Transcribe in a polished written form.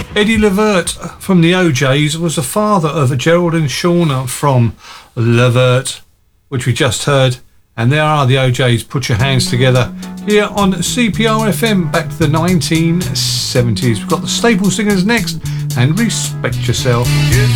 Eddie Levert from the O'Jays was the father of Gerald and Shauna from Levert, which we just heard. And there are the O'Jays. Put your hands together here on CPR FM back to the 1970s. We've got the Staple Singers next and Respect Yourself. Yes,